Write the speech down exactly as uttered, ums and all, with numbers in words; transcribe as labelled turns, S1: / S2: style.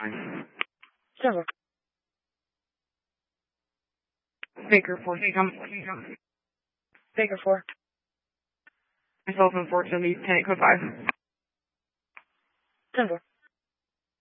S1: Silver.
S2: Baker four.
S1: Baker four.
S2: Myself unfortunately, ten code five.
S1: Silver.